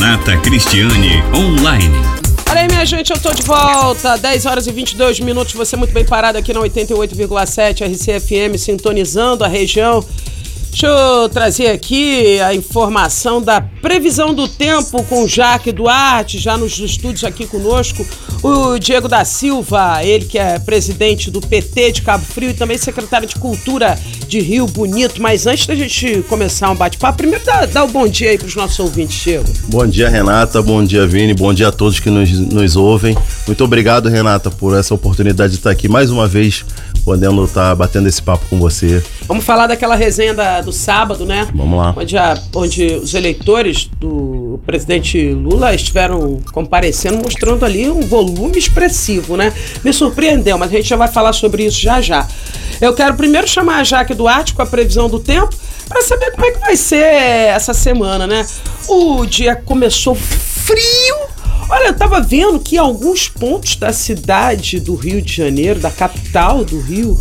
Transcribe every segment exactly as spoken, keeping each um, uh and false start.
Renata Cristiane Online. Olha aí, minha gente, eu tô de volta, dez horas e vinte e dois minutos, você muito bem parado aqui na oitenta e oito vírgula sete R C F M, sintonizando a região. Deixa eu trazer aqui a informação da previsão do tempo com o Jaque Duarte, já nos estúdios aqui conosco, o Diego da Silva, ele que é presidente do P T de Cabo Frio e também secretário de Cultura de Rio Bonito. Mas antes da gente começar um bate-papo, primeiro dá, dá um bom dia aí para os nossos ouvintes, Diego. Bom dia, Renata, bom dia, Vini, bom dia a todos que nos, nos ouvem. Muito obrigado, Renata, por essa oportunidade de estar aqui mais uma vez, podendo estar batendo esse papo com você. Vamos falar daquela resenha da, do sábado, né? Vamos lá. Onde, a, onde os eleitores do presidente Lula estiveram comparecendo, mostrando ali um volume expressivo, né? Me surpreendeu, mas a gente já vai falar sobre isso já já. Eu quero primeiro chamar a Jaque Duarte com a previsão do tempo para saber como é que vai ser essa semana, né? O dia começou frio. Olha, eu tava vendo que em alguns pontos da cidade do Rio de Janeiro, da capital do Rio,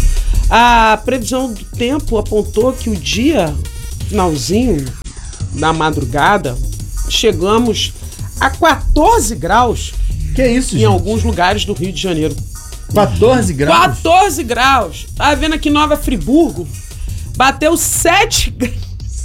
a previsão do tempo apontou que o dia, finalzinho da madrugada, chegamos a quatorze graus. Que isso, em gente? alguns lugares do Rio de Janeiro. quatorze graus? quatorze graus. Tava vendo aqui Nova Friburgo, bateu sete graus.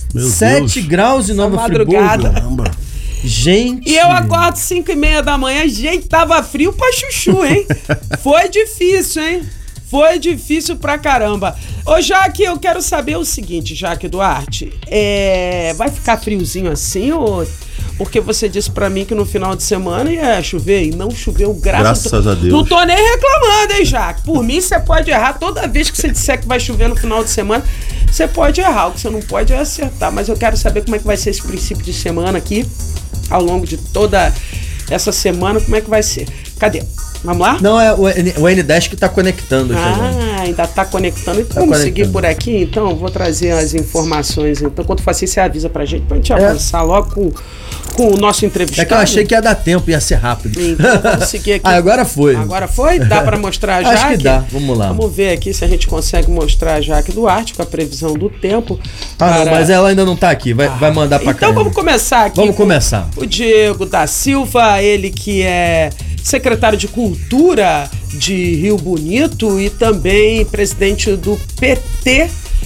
sete graus em Nova Friburgo? Caramba. Gente. E eu acordo cinco e meia da manhã, gente, tava frio pra chuchu, hein? Foi difícil, hein? Foi difícil pra caramba. Ô, Jaque, eu quero saber o seguinte, Jaque Duarte, é... vai ficar friozinho assim ou... Porque você disse pra mim que no final de semana ia chover e não choveu, graças, graças a Deus. Não tô nem reclamando, hein, Jaque? Por mim, você pode errar. Toda vez que você disser que vai chover no final de semana, você pode errar. O que você não pode é acertar. Mas eu quero saber como é que vai ser esse princípio de semana aqui, ao longo de toda essa semana, como é que vai ser. Cadê? Vamos lá? Não, é o, N, o N dez que tá conectando. Ah, ainda tá conectando. Então tá vamos conectando. Seguir por aqui, então. Vou trazer as informações. Então, quando for assim, você avisa pra gente, pra gente é. avançar logo com, com o nosso entrevistado. É que eu achei que ia dar tempo, ia ser rápido. Então, vamos seguir aqui. Ah, agora foi. Agora foi? Dá pra mostrar já? Acho que dá, vamos lá. Vamos ver aqui se a gente consegue mostrar a Jaque Duarte com a previsão do tempo. Ah, para... não, mas ela ainda não tá aqui, vai, ah, vai mandar pra cá. Então vamos começar aqui. Vamos começar. O Diego da Silva, ele que é secretário de Cultura de Rio Bonito e também presidente do P T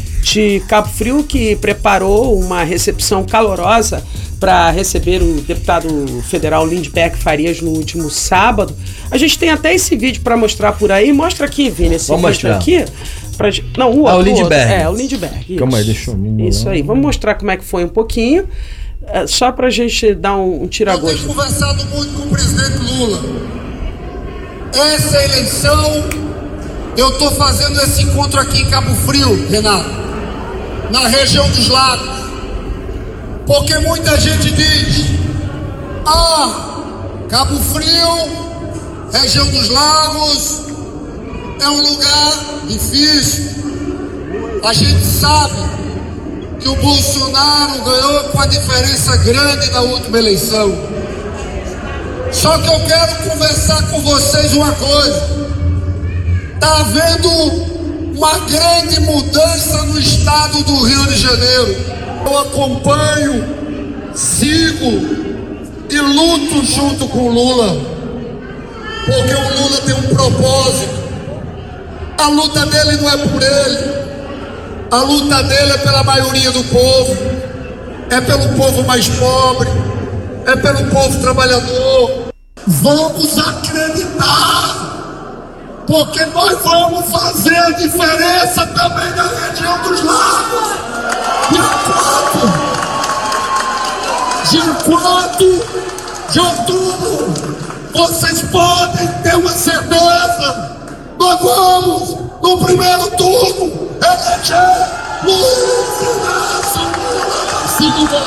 de Cabo Frio, que preparou uma recepção calorosa para receber o deputado federal Lindbergh Farias no último sábado. A gente tem até esse vídeo para mostrar por aí. Mostra aqui, Vini, esse Vamos vídeo mostrar. aqui. Pra... Não, o outro. Ah, o Lindbergh. É, o Lindbergh. Isso. Calma aí, deixa eu... Isso aí. Vamos mostrar como é que foi um pouquinho. Só pra gente dar um, um tira-gosto. Eu tenho conversado muito com o presidente Lula. Essa eleição, eu tô fazendo esse encontro aqui em Cabo Frio, Renato, na região dos lagos. Porque muita gente diz: ah, Cabo Frio, região dos lagos, é um lugar difícil. A gente sabe que o Bolsonaro ganhou com uma diferença grande na última eleição. Só que eu quero conversar com vocês uma coisa. Está havendo uma grande mudança no estado do Rio de Janeiro. Eu acompanho, sigo e luto junto com o Lula. Porque o Lula tem um propósito. A luta dele não é por ele. A luta dele é pela maioria do povo, é pelo povo mais pobre, é pelo povo trabalhador. Vamos acreditar, porque nós vamos fazer a diferença também na região dos lagos. Dia quatro, dia quatro de outubro, vocês podem ter uma certeza, nós vamos, no primeiro turno, eleger Luiz Inácio Lula da Silva.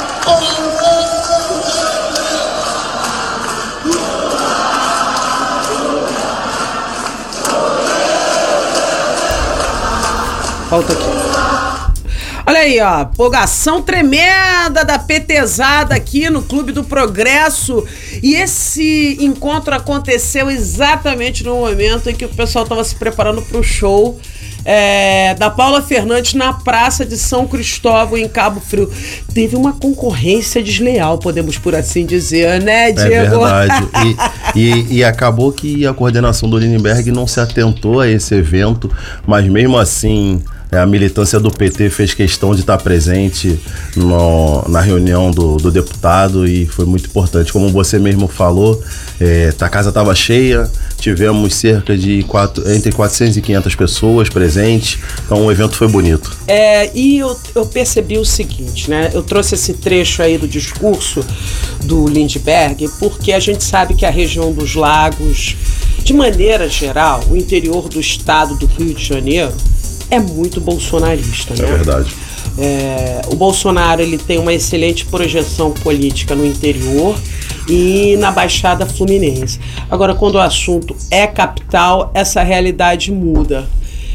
Volta aqui. Olha aí, ó, empolgação tremenda da PTzada aqui no Clube do Progresso. E esse encontro aconteceu exatamente no momento em que o pessoal estava se preparando para o show é, da Paula Fernandes na Praça de São Cristóvão, em Cabo Frio. Teve uma concorrência desleal, podemos por assim dizer, né, Diego? É verdade. E, e, e acabou que a coordenação do Lindenberg não se atentou a esse evento, mas mesmo assim a militância do P T fez questão de estar presente no, na reunião do, do deputado, e foi muito importante. Como você mesmo falou, é, a casa estava cheia, tivemos cerca de quatro, entre quatrocentas e quinhentas pessoas presentes, então o evento foi bonito. É, e eu, eu percebi o seguinte, né? Eu trouxe esse trecho aí do discurso do Lindenberg porque a gente sabe que a região dos lagos, de maneira geral, o interior do estado do Rio de Janeiro, é muito bolsonarista, né? É verdade. É, o Bolsonaro, ele tem uma excelente projeção política no interior e na Baixada Fluminense. Agora, quando o assunto é capital, essa realidade muda.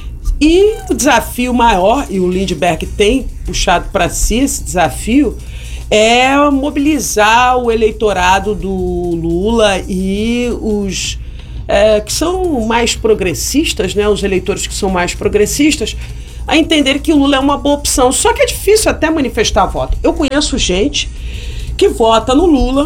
E o desafio maior, e o Lindenberg tem puxado para si esse desafio, é mobilizar o eleitorado do Lula e os É, que são mais progressistas, né, os eleitores que são mais progressistas, a entender que o Lula é uma boa opção. Só que é difícil até manifestar voto. Eu conheço gente que vota no Lula,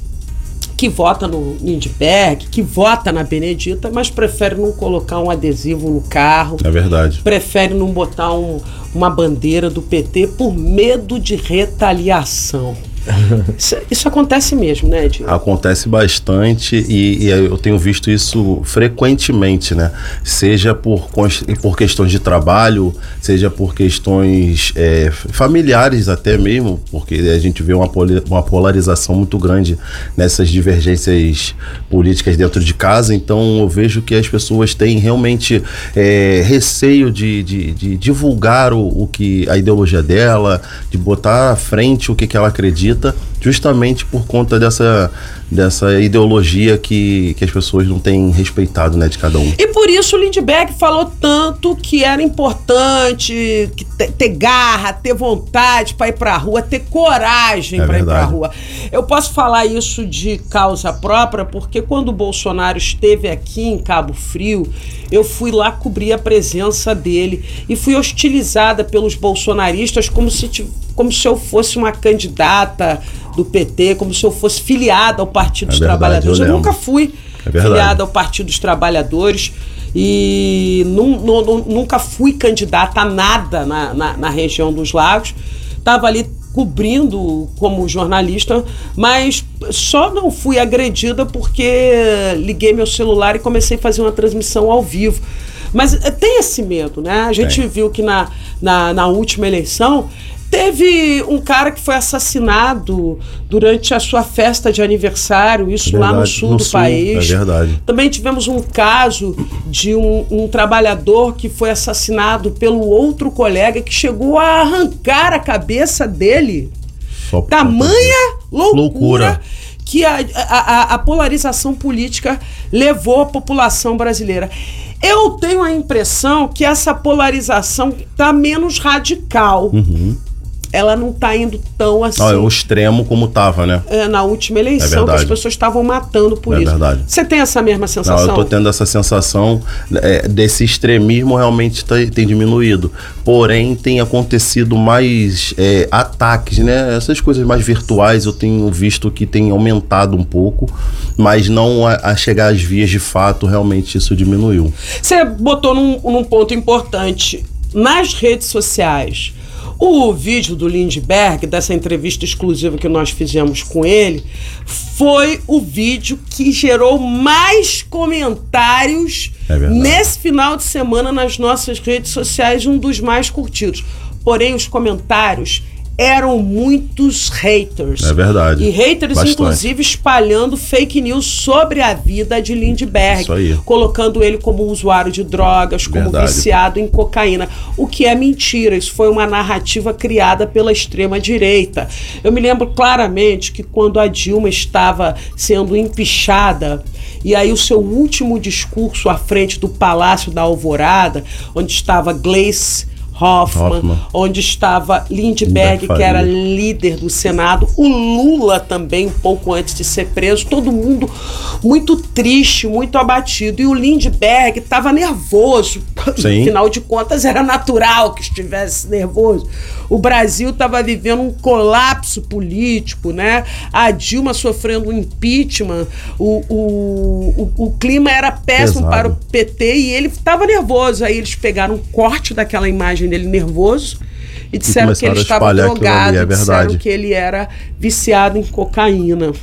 que vota no Lindenberg, que vota na Benedita, mas prefere não colocar um adesivo no carro. É verdade. Prefere não botar um, uma bandeira do P T por medo de retaliação. Isso, isso acontece mesmo, né, Diego? Acontece bastante e, e eu tenho visto isso frequentemente, né? Seja por, por questões de trabalho, seja por questões é, familiares até mesmo, porque a gente vê uma, poli, uma polarização muito grande nessas divergências políticas dentro de casa. Então eu vejo que as pessoas têm realmente é, receio de, de, de divulgar o, o que, a ideologia dela, de botar à frente o que, que ela acredita, justamente por conta dessa, dessa ideologia que, que as pessoas não têm respeitado, né, de cada um. E por isso o Lindenberg falou tanto que era importante que te, ter garra, ter vontade para ir para a rua, ter coragem É para ir para a verdade. rua. Eu posso falar isso de causa própria, porque quando o Bolsonaro esteve aqui em Cabo Frio, eu fui lá cobrir a presença dele e fui hostilizada pelos bolsonaristas como se tivesse como se eu fosse uma candidata do P T, como se eu fosse filiada ao Partido É dos verdade, Trabalhadores. eu Eu, lembro. nunca fui É verdade. filiada ao Partido dos Trabalhadores e nu, nu, nu, nunca fui candidata a nada na, na, na região dos lagos. Estava ali cobrindo como jornalista, mas só não fui agredida porque liguei meu celular e comecei a fazer uma transmissão ao vivo. Mas tem esse medo, né? A gente Tem. viu que na, na, na última eleição teve um cara que foi assassinado durante a sua festa de aniversário, isso É lá no verdade, sul no do sul, país. é verdade. Também tivemos um caso de um, um trabalhador que foi assassinado pelo outro colega que chegou a arrancar a cabeça dele. Só por Tamanha loucura, Loucura. que a, a, a polarização política levou a população brasileira. Eu tenho a impressão que essa polarização está menos radical. Uhum. Ela não está indo tão assim. Não, é o extremo como tava, né? é, na última eleição, É que verdade. as pessoas estavam matando por É isso. verdade. Você tem essa mesma Não, sensação? eu tô tendo essa sensação é, desse extremismo realmente tá- tem diminuído. Porém, tem acontecido mais é, ataques, né? Essas coisas mais virtuais eu tenho visto que tem aumentado um pouco, mas não a, a chegar às vias de fato, realmente isso diminuiu. Você botou num, num ponto importante. Nas redes sociais, o vídeo do Lindenberg, dessa entrevista exclusiva que nós fizemos com ele, foi o vídeo que gerou mais comentários É verdade. nesse final de semana nas nossas redes sociais, um dos mais curtidos. Porém, os comentários eram muitos haters. É verdade. E haters, Bastante. inclusive, espalhando fake news sobre a vida de Lindenberg. Isso aí. Colocando ele como usuário de drogas, como Verdade. viciado em cocaína. O que é mentira. Isso foi uma narrativa criada pela extrema-direita. Eu me lembro claramente que quando a Dilma estava sendo empichada, e aí o seu último discurso à frente do Palácio da Alvorada, onde estava Gleice Hoffmann, Hoffmann. onde estava Lindbergh, que era líder do Senado, o Lula também, um pouco antes de ser preso, todo mundo muito triste, muito abatido, e o Lindbergh estava nervoso. Sim. Afinal de contas, era natural que estivesse nervoso. O Brasil estava vivendo um colapso político, né? A Dilma sofrendo um impeachment, o, o, o, o clima era péssimo. Pesado. Para o P T, e ele estava nervoso. Aí eles pegaram um corte daquela imagem dele nervoso e disseram e que ele estava drogado, é disseram que ele era viciado em cocaína.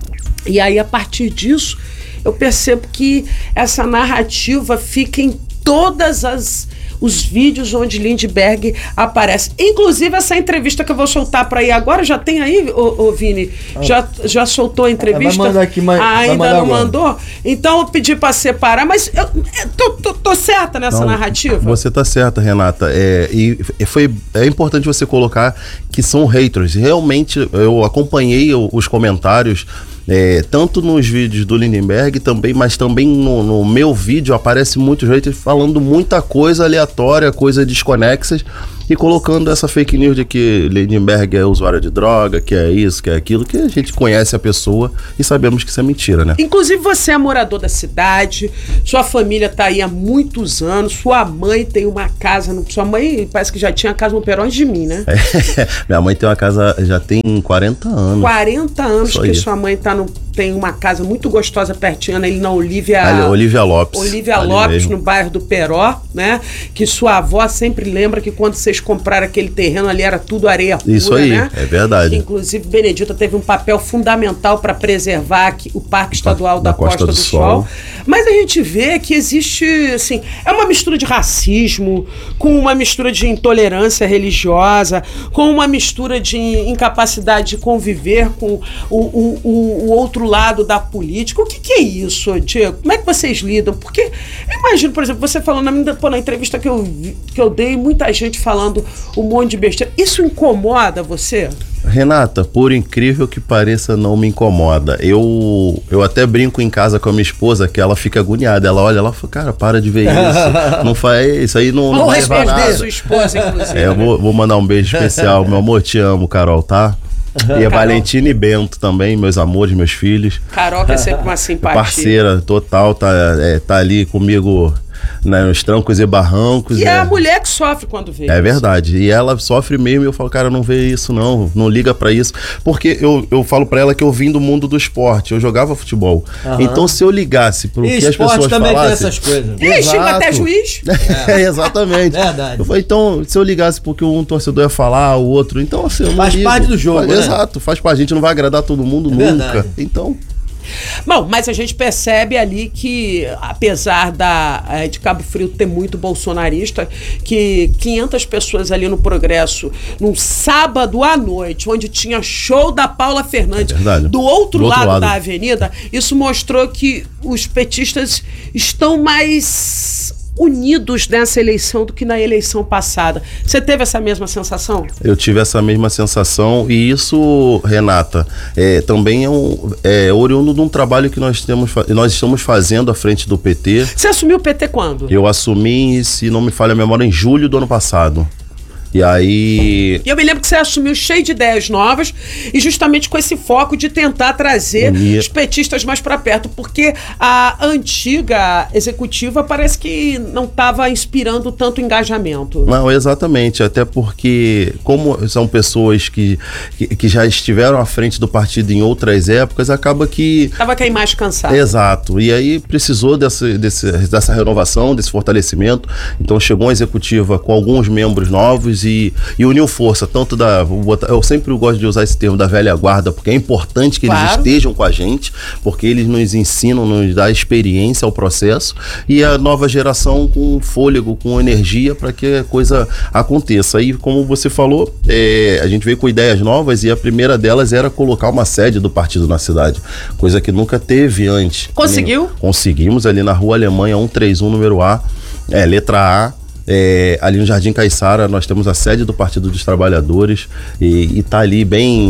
E aí, a partir disso, eu percebo que essa narrativa fica em todas as os vídeos onde Lindbergh aparece. Inclusive, essa entrevista que eu vou soltar para aí agora, já tem aí, ô, ô Vini? Ah. Já, já soltou a entrevista? Vai mandar aqui, mas ah, ainda vai não agora. Mandou? Então, eu pedi para separar, mas eu, eu tô, tô, tô certa nessa não, narrativa? Você tá certa, Renata. É, e foi, é importante você colocar que são haters. Realmente, eu acompanhei os comentários, É, tanto nos vídeos do Lindbergh também, mas também no, no meu vídeo aparece muitos haters falando muita coisa aleatória, coisas desconexas e colocando essa fake news de que Lindbergh é usuário de droga, que é isso, que é aquilo, que a gente conhece a pessoa e sabemos que isso é mentira, né? Inclusive você é morador da cidade, sua família tá aí há muitos anos, sua mãe tem uma casa, no, sua mãe parece que já tinha casa no Perón de mim, né? É, minha mãe tem uma casa, já tem quarenta anos. quarenta anos que sua mãe tá no, tem uma casa muito gostosa pertinho ali na Olívia... Ali, Olívia Lopes. Olívia Lopes, mesmo. No bairro do Peró, né? Que sua avó sempre lembra que quando vocês compraram aquele terreno ali era tudo areia pura, isso aí, né? É verdade. Que, inclusive, Benedita teve um papel fundamental para preservar aqui, o Parque Estadual da, da Costa, Costa do, do Sol. Sol. Mas a gente vê que existe, assim, é uma mistura de racismo, com uma mistura de intolerância religiosa, com uma mistura de incapacidade de conviver com o, o, o, o outro lado da política. O que, que é isso, Diego? Como é que vocês lidam? Porque eu imagino, por exemplo, você falando na, minha, pô, na entrevista que eu, que eu dei, muita gente falando um monte de besteira. Isso incomoda você? Renata, por incrível que pareça, não me incomoda. Eu, eu até brinco em casa com a minha esposa que ela fica agoniada. Ela olha, ela fala, cara, para de ver isso. Não faz isso aí, não, não vai levar nada. Sua esposa, inclusive. É, eu vou, vou mandar um beijo especial. Meu amor, te amo, Carol, tá? E a Valentina e Bento também, meus amores, meus filhos. Carol, que é sempre uma simpatia. Parceira total, tá, é, tá ali comigo nos trancos e barrancos. E é, é a mulher que sofre quando vê É isso. Verdade. E ela sofre mesmo e eu falo, cara, não vê isso não, não liga pra isso. Porque eu, eu falo pra ela que eu vim do mundo do esporte, eu jogava futebol. Uhum. Então se eu ligasse pro e que as pessoas também falassem... tem essas coisas. E xinga até juiz. É, é exatamente. Verdade. Eu falei, então, se eu ligasse porque um torcedor ia falar, o outro... Então, assim, eu não faz ligo. parte do jogo, faz, né? Exato, faz parte. A gente não vai agradar todo mundo é nunca. Verdade. Então... Bom, mas a gente percebe ali que, apesar da, de Cabo Frio ter muito bolsonarista, que quinhentas pessoas ali no Progresso, num sábado à noite, onde tinha show da Paula Fernandes, é do, outro, do outro lado, lado da avenida, isso mostrou que os petistas estão mais unidos nessa eleição do que na eleição passada. Você teve essa mesma sensação? Eu tive essa mesma sensação e isso, Renata, é, também é, um, é oriundo de um trabalho que nós, temos, nós estamos fazendo à frente do P T. Você assumiu o P T quando? Eu assumi, se não me falha a memória, em julho do ano passado. E aí... Eu me lembro que você assumiu cheio de ideias novas e justamente com esse foco de tentar trazer Unia. os petistas mais para perto, porque a antiga executiva parece que não estava inspirando tanto engajamento. Não, exatamente, até porque como são pessoas que, que, que já estiveram à frente do partido em outras épocas, acaba que... Tava com a imagem cansada. Exato, e aí precisou desse, desse, dessa renovação, desse fortalecimento, então chegou uma executiva com alguns membros novos E, e uniu força, tanto da... Eu sempre gosto de usar esse termo da velha guarda, porque é importante que claro. Eles estejam com a gente, porque eles nos ensinam, nos dão experiência ao processo, e a nova geração com fôlego, com energia para que a coisa aconteça. E como você falou, é, a gente veio com ideias novas e a primeira delas era colocar uma sede do partido na cidade, coisa que nunca teve antes. Conseguiu? Conseguimos ali na Rua Alemanha cento e trinta e um, número A, é, letra A. É, ali no Jardim Caiçara nós temos a sede do Partido dos Trabalhadores e, e tá ali bem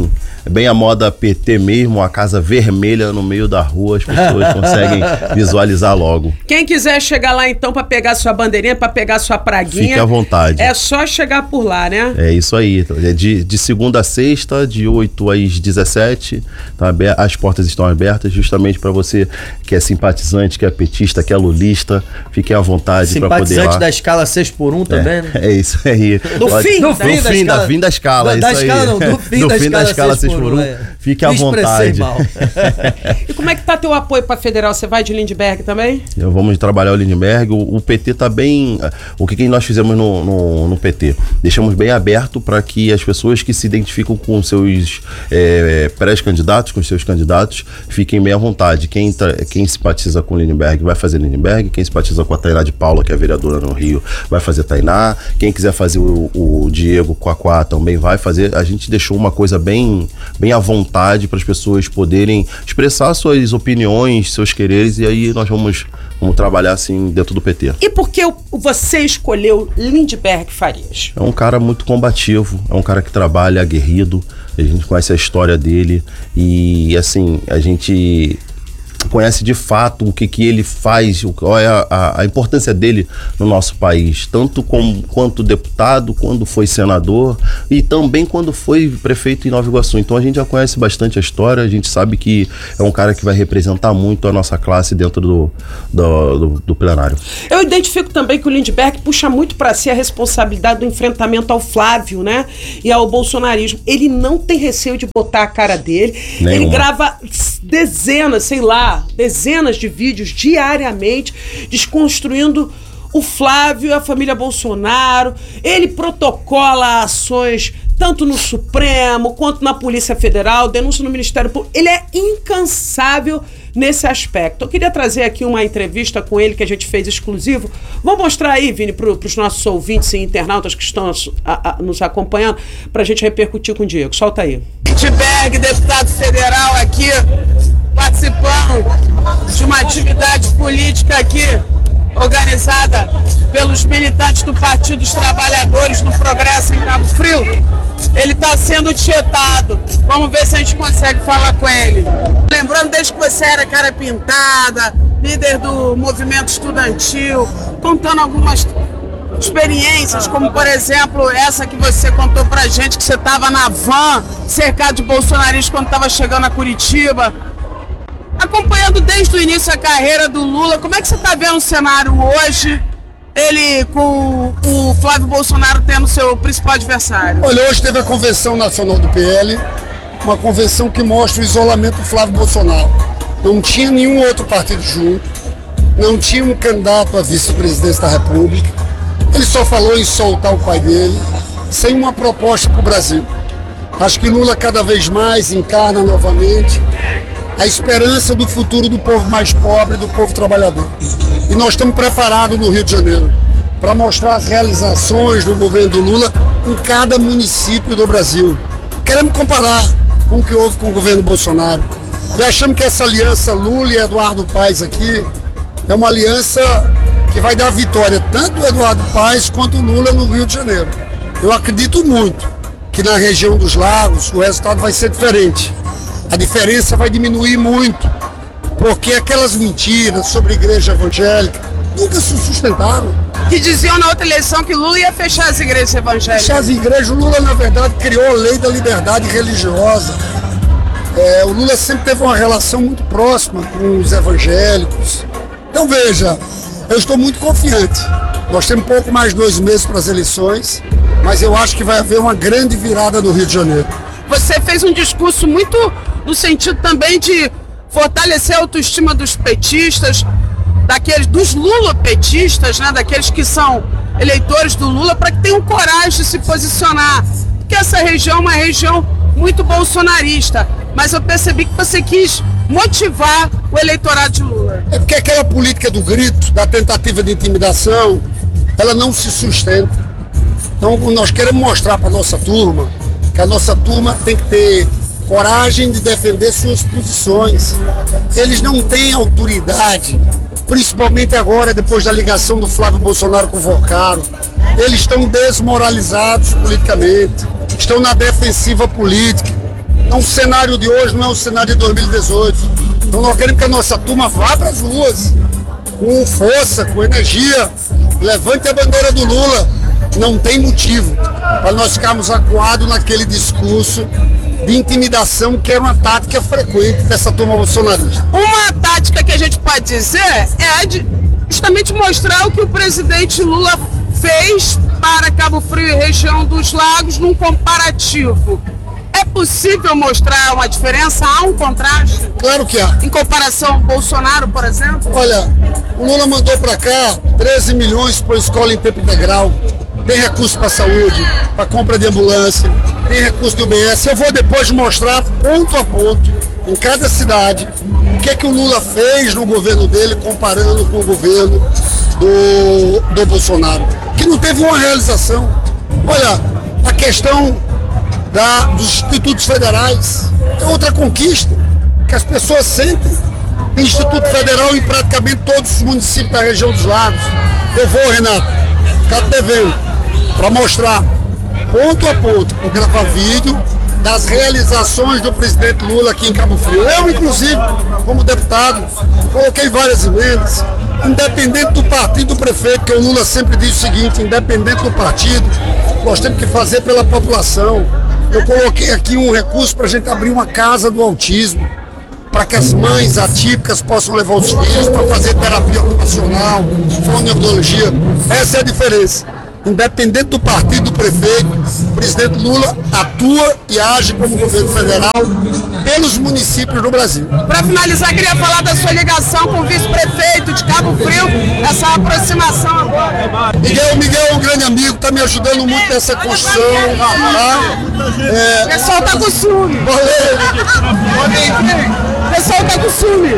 bem a moda P T mesmo, a casa vermelha no meio da rua, as pessoas conseguem visualizar logo. Quem quiser chegar lá então para pegar sua bandeirinha, para pegar sua praguinha, fique à vontade. É só chegar por lá, né? É isso aí, é de, de segunda a sexta, de oito às dezessete, tá, as portas estão abertas justamente para você que é simpatizante, que é petista, que é lulista, fique à vontade para poder ir lá. Simpatizante da escala seis por um também, é, né? É isso aí. Do Pode, fim, do da fim, fim da, fim, da, fim da escala, da, é da isso escala aí. não, do fim, do da, fim escala da escala seis por um, é. fique à Me vontade. mal. E como é que tá teu apoio para federal? Você vai de Lindbergh também? Eu vamos trabalhar o Lindbergh. O, o P T tá bem... O que, que nós fizemos no, no, no P T? Deixamos bem aberto para que as pessoas que se identificam com seus é, pré-candidatos, com seus candidatos, fiquem bem à vontade. Quem, tá, quem simpatiza com o Lindbergh vai fazer Lindbergh. Quem simpatiza com a Tainá de Paula, que é a vereadora no Rio, vai fazer Tainá. Quem quiser fazer o, o Diego Quaquá também vai fazer. A gente deixou uma coisa bem, bem à vontade para as pessoas poderem expressar suas opiniões, seus quereres, e aí nós vamos, vamos trabalhar assim dentro do P T. E por que você escolheu Lindbergh Farias? É um cara muito combativo, é um cara que trabalha aguerrido, a gente conhece a história dele e assim, a gente conhece de fato o que, que ele faz, qual é a, a, a importância dele no nosso país, tanto como, quanto deputado, quando foi senador e também quando foi prefeito em Nova Iguaçu. Então a gente já conhece bastante a história, a gente sabe que é um cara que vai representar muito a nossa classe dentro do, do, do, do plenário. Eu identifico também que o Lindbergh puxa muito para si a responsabilidade do enfrentamento ao Flávio, né? E ao bolsonarismo. Ele não tem receio de botar a cara dele. Nenhuma. Ele grava dezenas, sei lá, dezenas de vídeos diariamente desconstruindo o Flávio e a família Bolsonaro. Ele protocola ações tanto no Supremo quanto na Polícia Federal, denúncia no Ministério Público. Ele é incansável nesse aspecto. Eu queria trazer aqui uma entrevista com ele que a gente fez exclusivo. Vou mostrar aí, Vini, para os nossos ouvintes e internautas que estão a, a, nos acompanhando, para a gente repercutir com o Diego. Solta aí. Lindbergh, deputado federal aqui, participando de uma atividade política aqui, organizada pelos militantes do Partido dos Trabalhadores no Progresso em Cabo Frio. Ele está sendo tietado. Vamos ver se a gente consegue falar com ele. Lembrando, desde que você era cara pintada, líder do movimento estudantil, contando algumas experiências, como por exemplo essa que você contou pra gente, que você estava na van, cercado de bolsonaristas quando estava chegando a Curitiba. Acompanhando desde o início a carreira do Lula, como é que você está vendo o cenário hoje, ele com o Flávio Bolsonaro tendo seu principal adversário? Olha, hoje teve a Convenção Nacional do P L, uma convenção que mostra o isolamento do Flávio Bolsonaro. Não tinha nenhum outro partido junto, não tinha um candidato a vice-presidência da República, ele só falou em soltar o pai dele, sem uma proposta para o Brasil. Acho que Lula cada vez mais encarna novamente a esperança do futuro do povo mais pobre, do povo trabalhador. E nós estamos preparados no Rio de Janeiro para mostrar as realizações do governo do Lula em cada município do Brasil. Queremos comparar com o que houve com o governo Bolsonaro. E achamos que essa aliança Lula e Eduardo Paes aqui é uma aliança que vai dar vitória tanto do Eduardo Paes quanto o Lula no Rio de Janeiro. Eu acredito muito que na região dos lagos o resultado vai ser diferente. A diferença vai diminuir muito, porque aquelas mentiras sobre a igreja evangélica nunca se sustentaram. Que diziam na outra eleição que Lula ia fechar as igrejas evangélicas. Fechar as igrejas, o Lula na verdade criou a lei da liberdade religiosa. É, o Lula sempre teve uma relação muito próxima com os evangélicos. Então veja, eu estou muito confiante. Nós temos pouco mais de dois meses para as eleições, mas eu acho que vai haver uma grande virada no Rio de Janeiro. Você fez um discurso muito no sentido também de fortalecer a autoestima dos petistas, daqueles dos Lula-petistas, né, daqueles que são eleitores do Lula, para que tenham coragem de se posicionar. Porque essa região é uma região muito bolsonarista, mas eu percebi que você quis motivar o eleitorado de Lula. É porque aquela política do grito, da tentativa de intimidação, ela não se sustenta. Então nós queremos mostrar para a nossa turma que a nossa turma tem que ter coragem de defender suas posições. Eles não têm autoridade, principalmente agora, depois da ligação do Flávio Bolsonaro com o Vocaro. Eles estão desmoralizados politicamente, estão na defensiva política. Então o cenário de hoje não é o cenário de dois mil e dezoito. Então nós queremos que a nossa turma vá para as ruas, com força, com energia, levante a bandeira do Lula. Não tem motivo para nós ficarmos acuados naquele discurso de intimidação que era uma tática frequente dessa turma bolsonarista. Uma tática que a gente pode dizer é de justamente mostrar o que o presidente Lula fez para Cabo Frio e região dos Lagos num comparativo. É possível mostrar uma diferença? Há um contraste? Claro que há. Em comparação ao Bolsonaro, por exemplo? Olha, o Lula mandou para cá treze milhões para a escola em tempo integral. Tem recurso para saúde, para compra de ambulância, tem recurso do U B S. Eu vou depois mostrar ponto a ponto, em cada cidade, o que é que o Lula fez no governo dele, comparando com o governo do, do Bolsonaro, que não teve uma realização. Olha, a questão da, dos institutos federais é outra conquista que as pessoas sentem. Tem Instituto Federal em praticamente todos os municípios da região dos Lagos. Eu vou, Renato, ficar devendo para mostrar ponto a ponto, para gravar vídeo das realizações do presidente Lula aqui em Cabo Frio. Eu, inclusive, como deputado, coloquei várias emendas, independente do partido do prefeito, que o Lula sempre diz o seguinte: independente do partido, nós temos que fazer pela população. Eu coloquei aqui um recurso para a gente abrir uma casa do autismo, para que as mães atípicas possam levar os filhos para fazer terapia ocupacional, fonoaudiologia. Essa é a diferença. Independente do partido do prefeito, o presidente Lula atua e age como governo federal pelos municípios do Brasil. Para finalizar, queria falar da sua ligação com o vice-prefeito de Cabo Frio, essa aproximação agora. Miguel, Miguel é um grande amigo, está me ajudando muito nessa construção. Tá? É... O pessoal está com ciúme. O pessoal está com ciúme.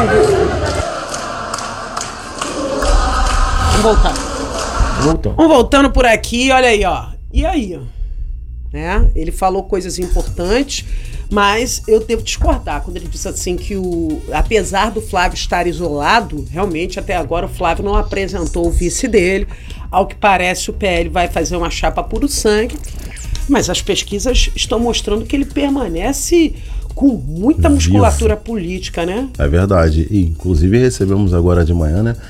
Vamos voltar. Voltou. Vamos voltando por aqui, olha aí, ó. E aí, ó? Né? Ele falou coisas importantes, mas eu devo discordar quando ele disse assim que o, apesar do Flávio estar isolado, realmente até agora o Flávio não apresentou o vice dele. Ao que parece, o P L vai fazer uma chapa puro sangue, mas as pesquisas estão mostrando que ele permanece com muita musculatura Vivo. política, né? É verdade. E, inclusive, recebemos agora de manhã, né?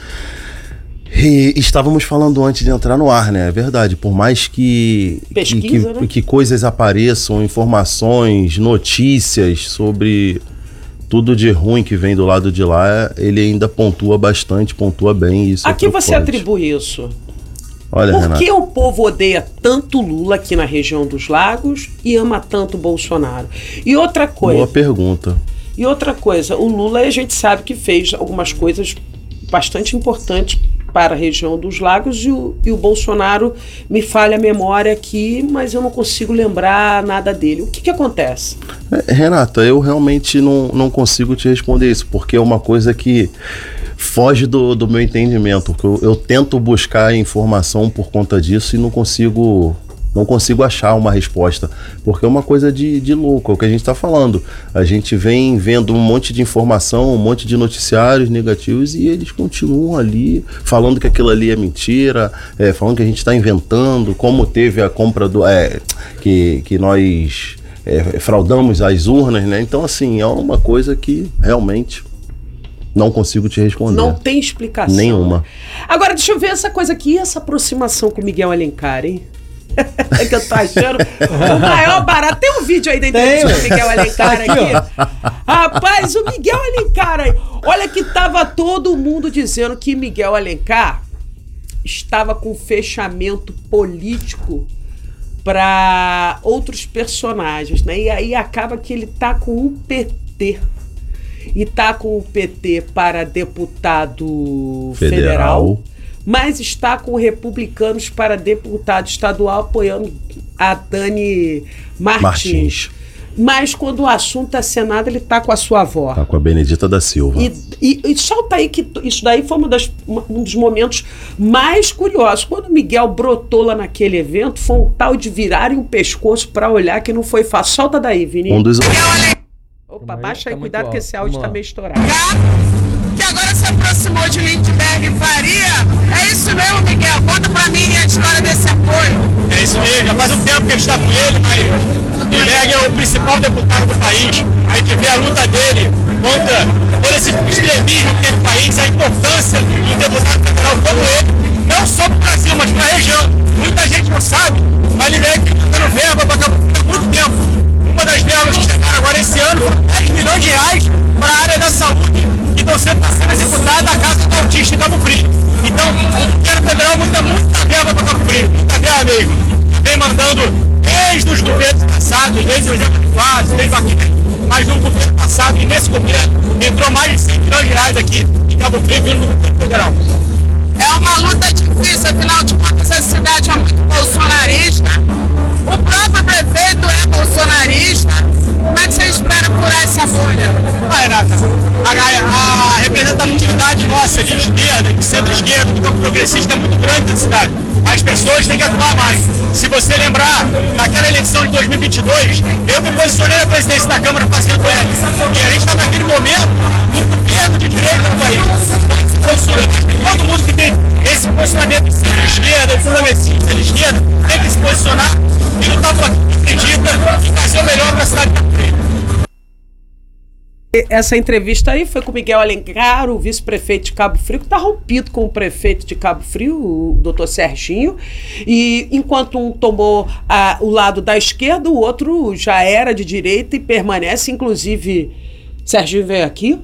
E estávamos falando antes de entrar no ar, né? É verdade, por mais que, Pesquisa, que, né? que coisas apareçam, informações, notícias sobre tudo de ruim que vem do lado de lá, ele ainda pontua bastante, pontua bem. Isso a que é você atribui isso? Olha, Por Renato, que o povo odeia tanto Lula aqui na região dos Lagos e ama tanto Bolsonaro? E outra coisa... boa pergunta. E outra coisa, o Lula, a gente sabe que fez algumas coisas bastante importantes para a região dos Lagos e o, e o Bolsonaro, me falha a memória aqui, mas eu não consigo lembrar nada dele. O que que acontece? É, Renata, eu realmente não, não consigo te responder isso, porque é uma coisa que foge do, do meu entendimento. Eu, eu tento buscar informação por conta disso e não consigo... Não consigo achar uma resposta, porque é uma coisa de, de louco, é o que a gente está falando. A gente vem vendo um monte de informação, um monte de noticiários negativos e eles continuam ali falando que aquilo ali é mentira, é, falando que a gente está inventando, como teve a compra do... É, que, que nós é, fraudamos as urnas, né? Então, assim, é uma coisa que realmente... não consigo te responder. Não tem explicação. Nenhuma. Agora, deixa eu ver essa coisa aqui, essa aproximação com o Miguel Alencar, hein? É que eu tô achando o maior barato. Tem um vídeo aí da entrevista do Miguel Alencar aqui. aqui. Rapaz, o Miguel Alencar aí. Olha que tava todo mundo dizendo que Miguel Alencar estava com fechamento político para outros personagens, né? E aí acaba que ele tá com o P T. E tá com o P T para deputado federal, federal mas está com republicanos para deputado estadual apoiando a Dani Martins. Martins. Mas quando o assunto é Senado, ele está com a sua avó. Está com a Benedita da Silva. E, e, e solta aí que isso daí foi uma das, um dos momentos mais curiosos. Quando o Miguel brotou lá naquele evento, foi um tal de virarem o pescoço para olhar que não foi fácil. Solta daí, Vini. Um dos... Opa, baixa aí, cuidado que esse áudio está meio estourado. Que agora se aproximou de Lindbergh Faria. É isso mesmo, Miguel? Conta pra mim a história desse apoio. É isso mesmo, já faz um tempo que a gente está com ele, mas Limberg é o principal deputado do país. A gente vê a luta dele contra todo esse extremismo que tem no país, a importância de um deputado federal como ele, não só para o Brasil, mas para a região. Muita gente não sabe, mas Limberg está dando verba para Cabo Frio há muito tempo. Uma das verbas que chegaram agora esse ano foram dez milhões de reais para a área da saúde, que estão sendo, sendo executadas a casa do autista em Cabo Frio. Então, o governo federal manda muita verba para Cabo Frio, muita verba mesmo. Vem mandando desde os governos passados, desde o Jânio Quadros, desde o aqui, mas no governo passado e nesse governo entrou mais de cem milhões de reais aqui em Cabo Frio, vindo do governo federal. É uma luta difícil, afinal de contas, essa cidade é muito bolsonarista. O próprio prefeito é bolsonarista. Como é que você espera curar essa folha? Ah, Renata, a, a representatividade nossa de esquerda, de centro-esquerda, de campo progressista é muito grande na cidade. As pessoas têm que atuar mais. Se você lembrar, naquela eleição de dois mil e vinte e dois, eu me posicionei na presidência da Câmara fazendo ele. E a gente está naquele momento do governo de direita do país. Todo mundo que tem esse posicionamento de centro-esquerda, de progressista de esquerda, tem que se posicionar e lutar por aquilo que acredita e fazer o melhor para a cidade de Cabo Frio. Essa entrevista aí foi com o Miguel Alencar, o vice-prefeito de Cabo Frio, que está rompido com o prefeito de Cabo Frio, o doutor Serginho, e enquanto um tomou ah, o lado da esquerda, o outro já era de direita e permanece. Inclusive, Serginho veio aqui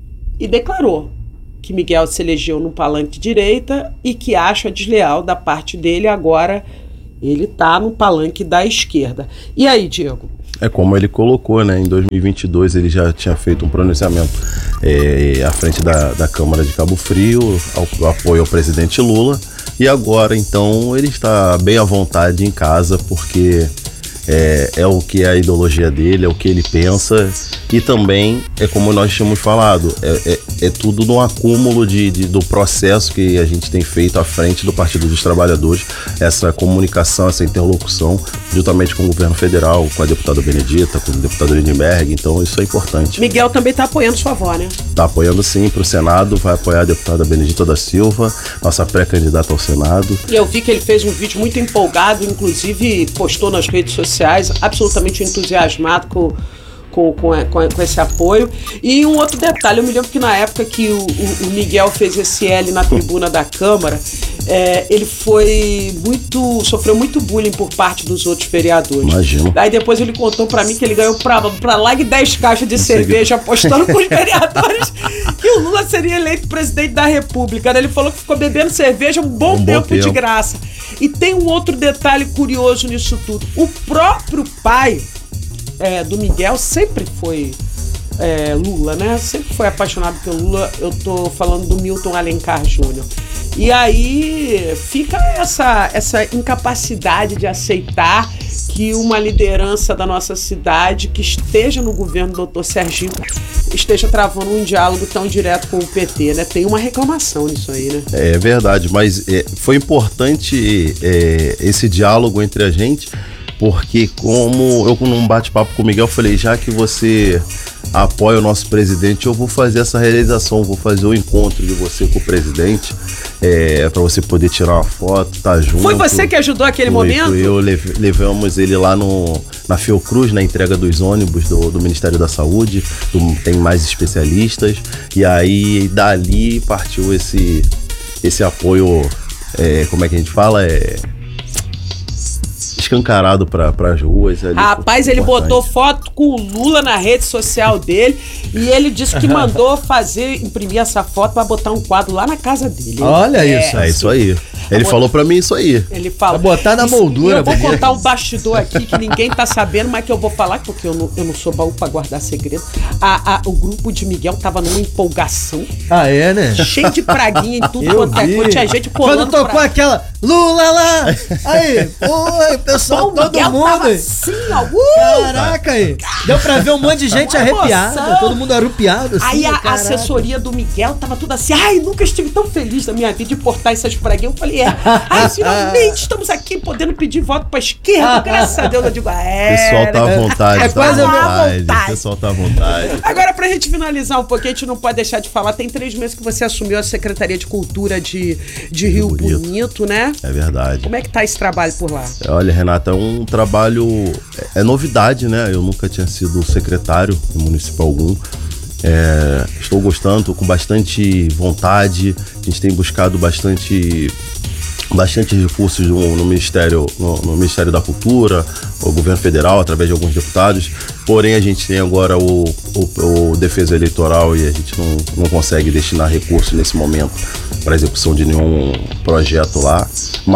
e declarou que Miguel se elegeu no palanque de direita e que acha desleal da parte dele. Agora ele está no palanque da esquerda. E aí, Diego? É como ele colocou, né? Em dois mil e vinte e dois ele já tinha feito um pronunciamento é, à frente da, da Câmara de Cabo Frio, ao, ao apoio ao presidente Lula, e agora então ele está bem à vontade em casa, porque é, é o que é a ideologia dele, é o que ele pensa, e também é como nós tínhamos falado, é, é, é tudo no acúmulo de, de, do processo que a gente tem feito à frente do Partido dos Trabalhadores, essa comunicação, essa interlocução, juntamente com o governo federal, com a deputada Benedita, com o deputado Lindenberg. Então isso é importante. Miguel também está apoiando sua avó, né? Está apoiando sim para o Senado, vai apoiar a deputada Benedita da Silva, nossa pré-candidata ao Senado. E eu vi que ele fez um vídeo muito empolgado, inclusive postou nas redes sociais, absolutamente entusiasmado com Com, com, com, com esse apoio. E um outro detalhe, eu me lembro que na época que o, o, o Miguel fez esse L na tribuna da Câmara, é, ele foi muito, sofreu muito bullying por parte dos outros vereadores. Imagino. Daí depois ele contou pra mim que ele ganhou pra, pra lá de dez caixas de cerveja apostando pros vereadores que o Lula seria eleito presidente da República. Ele falou que ficou bebendo cerveja um bom, um tempo, bom tempo de graça. E tem um outro detalhe curioso nisso tudo. O próprio pai É, do Miguel sempre foi é, Lula, né? Sempre foi apaixonado pelo Lula. Eu tô falando do Milton Alencar Júnior. E aí fica essa, essa incapacidade de aceitar que uma liderança da nossa cidade que esteja no governo do doutor Serginho esteja travando um diálogo tão direto com o P T, né? Tem uma reclamação nisso aí, né? É verdade, mas é, foi importante é, esse diálogo entre a gente, porque como eu num bate-papo com o Miguel falei, já que você apoia o nosso presidente, eu vou fazer essa realização, vou fazer o encontro de você com o presidente, é, para você poder tirar uma foto, tá junto. Foi você que ajudou aquele foi, momento? Foi eu, leve, levamos ele lá no, na Fiocruz, na entrega dos ônibus do, do Ministério da Saúde, do, tem mais especialistas, e aí dali partiu esse, esse apoio, é, como é que a gente fala? É... escancarado para as ruas. Ali, rapaz, ele importante. Botou foto com o Lula na rede social dele e ele disse que mandou fazer, imprimir essa foto para botar um quadro lá na casa dele. Olha é, isso. É isso aí. Ele falou para mim isso aí. Ele fala. Pra botar na moldura. Eu vou contar um bastidor aqui que ninguém tá sabendo, mas que eu vou falar porque eu não, eu não sou baú para guardar segredo. A, a, o grupo de Miguel tava numa empolgação. Ah, é, né? Cheio de praguinha em tudo eu quanto é coisa. Tinha gente pulando. Quando tocou pra... aquela Lula lá! Aí, oi, pessoal, Bom, todo Miguel mundo. Tava assim, ó. Uh, Caraca, aí. Deu pra ver um monte de gente arrepiada, todo mundo arrupiado. Assim, aí a caraca. assessoria do Miguel tava tudo assim, ai, nunca estive tão feliz na minha vida de portar essas praguinhas. Eu falei, esquerda. Ai, finalmente estamos aqui podendo pedir voto pra esquerda. Graças a Deus, eu digo, é. O pessoal tá à vontade, É tá quase à à vontade. vontade. O pessoal tá à vontade. Agora, pra gente finalizar um pouquinho, a gente não pode deixar de falar, tem três meses que você assumiu a Secretaria de Cultura de, de Rio Bonito. Bonito, né? É verdade. Como é que tá esse trabalho por lá? Olha, Renata, é um trabalho, é, é novidade, né? Eu nunca tinha sido secretário em município algum. É, estou gostando, com bastante vontade. A gente tem buscado bastante, bastante recursos no, no, Ministério, no, no Ministério da Cultura, o governo federal, através de alguns deputados. Porém, a gente tem agora o, o, o defesa eleitoral e a gente não, não consegue destinar recursos nesse momento para execução de nenhum projeto lá.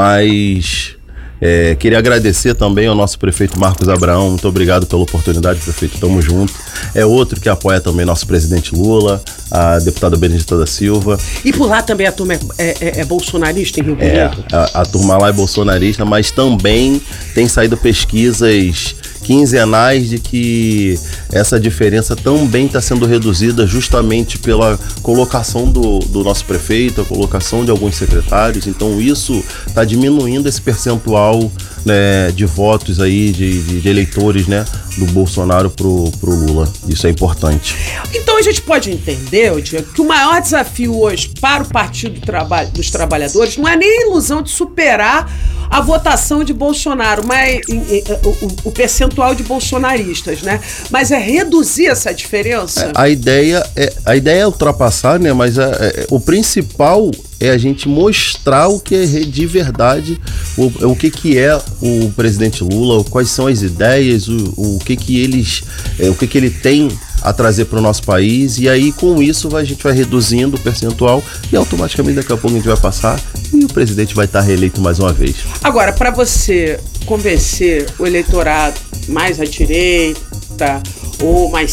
Mas é, queria agradecer também ao nosso prefeito Marcos Abraão. Muito obrigado pela oportunidade, prefeito. Tamo junto. É outro que apoia também nosso presidente Lula, a deputada Benedita da Silva. E por lá também a turma é, é, é bolsonarista em Rio Bonito? É, a, a turma lá é bolsonarista, mas também tem saído pesquisas quinzenais de que essa diferença também está sendo reduzida justamente pela colocação do, do nosso prefeito, a colocação de alguns secretários. Então isso está diminuindo esse percentual, né, de votos aí, de, de, de eleitores, né, do Bolsonaro pro, pro Lula. Isso é importante. Então a gente pode entender, Diego, que o maior desafio hoje para o Partido do Trabalho, dos Trabalhadores não é nem a ilusão de superar a votação de Bolsonaro, mas o, o, o percentual de bolsonaristas, né? Mas é reduzir essa diferença. A ideia é, a ideia é ultrapassar, né? Mas é, é, o principal é a gente mostrar o que é de verdade, o, o que, que é o presidente Lula, quais são as ideias, o, o que que eles, é, o que que ele tem a trazer para o nosso país, e aí com isso vai, a gente vai reduzindo o percentual e automaticamente daqui a pouco a gente vai passar e o presidente vai estar reeleito mais uma vez. Agora, para você convencer o eleitorado mais à direita ou mais